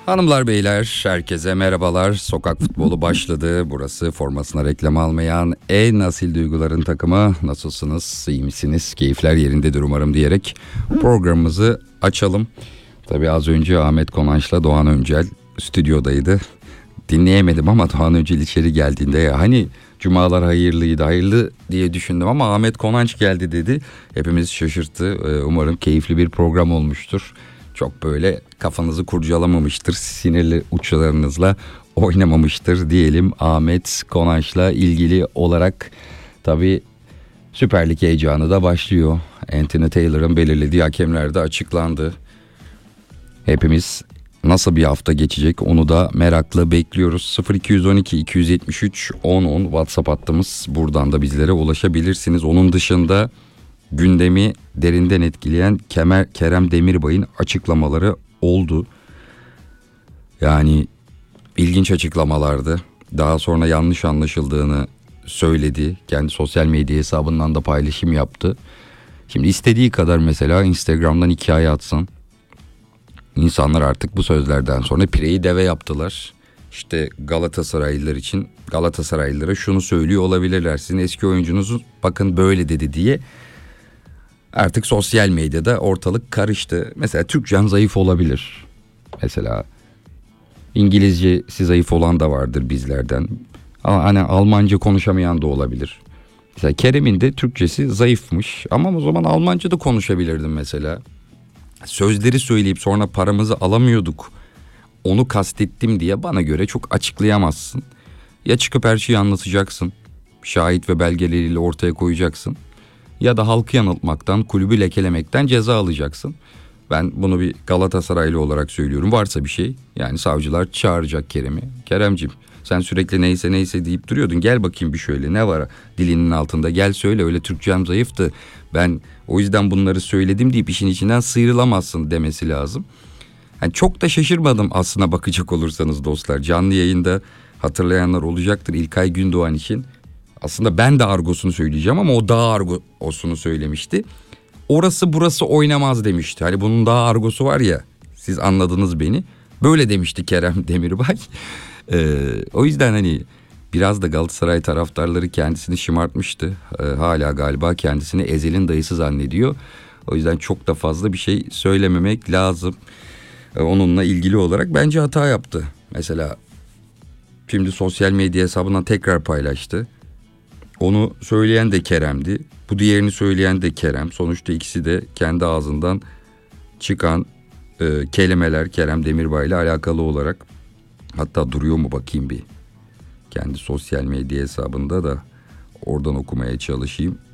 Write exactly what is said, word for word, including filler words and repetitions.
Hanımlar beyler herkese merhabalar. Sokak futbolu başladı. Burası formasına reklam almayan en asil duyguların takımı. Nasılsınız? İyi misiniz? Keyifler yerindedir umarım diyerek programımızı açalım. Tabii az önce Ahmet Konanç'la Doğan Öncel stüdyodaydı. Dinleyemedim ama Doğan Öncel içeri geldiğinde ya hani cumalar hayırlıydı hayırlı diye düşündüm ama Ahmet Konanç geldi dedi. Hepimiz şaşırttı. Umarım keyifli bir program olmuştur. Çok böyle kafanızı kurcalamamıştır, sinirli uçlarınızla oynamamıştır diyelim Ahmet Konanç'la ilgili olarak. Tabii Süper Lig heyecanı da başlıyor. Anthony Taylor'ın belirlediği hakemler de açıklandı. Hepimiz nasıl bir hafta geçecek onu da merakla bekliyoruz. sıfır iki on iki iki yetmiş üç on on WhatsApp hattımız, buradan da bizlere ulaşabilirsiniz. Onun dışında gündemi derinden etkileyen Kemer, Kerem Demirbay'ın açıklamaları oldu. Yani ilginç açıklamalardı. Daha sonra yanlış anlaşıldığını söyledi. Kendi sosyal medya hesabından da paylaşım yaptı. Şimdi istediği kadar mesela Instagram'dan hikaye atsın. İnsanlar artık bu sözlerden sonra pireyi deve yaptılar. İşte Galatasaraylılar için Galatasaraylılara şunu söylüyor olabilirler. Sizin eski oyuncunuz bakın böyle dedi diye. Artık sosyal medyada ortalık karıştı. Mesela Türkçen zayıf olabilir. Mesela İngilizcesi zayıf olan da vardır bizlerden. Ama hani Almanca konuşamayan da olabilir. Mesela Kerem'in de Türkçesi zayıfmış. Ama o zaman Almanca da konuşabilirdim mesela. Sözleri söyleyip sonra paramızı alamıyorduk, onu kastettim diye bana göre çok açıklayamazsın. Ya çıkıp her şeyi anlatacaksın, şahit ve belgeleriyle ortaya koyacaksın. Ya da halkı yanıltmaktan, kulübü lekelemekten ceza alacaksın. Ben bunu bir Galatasaraylı olarak söylüyorum. Varsa bir şey, yani savcılar çağıracak Kerem'i. Keremciğim, sen sürekli neyse neyse deyip duruyordun. Gel bakayım bir şöyle, ne var dilinin altında, gel söyle, öyle Türkçem zayıftı, ben o yüzden bunları söyledim deyip işin içinden sıyrılamazsın demesi lazım. Yani çok da şaşırmadım aslına bakacak olursanız dostlar. Canlı yayında hatırlayanlar olacaktır İlkay Gündoğan için. Aslında ben de argosunu söyleyeceğim ama o daha argosunu söylemişti. Orası burası oynamaz demişti. Hani bunun daha argosu var ya, siz anladınız beni. Böyle demişti Kerem Demirbay. Ee, o yüzden hani biraz da Galatasaray taraftarları kendisini şımartmıştı. Ee, hala galiba kendisini Ezel'in dayısı zannediyor. O yüzden çok da fazla bir şey söylememek lazım. Ee, onunla ilgili olarak bence hata yaptı. Mesela şimdi sosyal medya hesabından tekrar paylaştı. Onu söyleyen de Kerem'di. Bu diğerini söyleyen de Kerem. Sonuçta ikisi de kendi ağzından çıkan e, kelimeler Kerem Demirbay ile alakalı olarak. Hatta duruyor mu bakayım bir. Kendi sosyal medya hesabında da oradan okumaya çalışayım.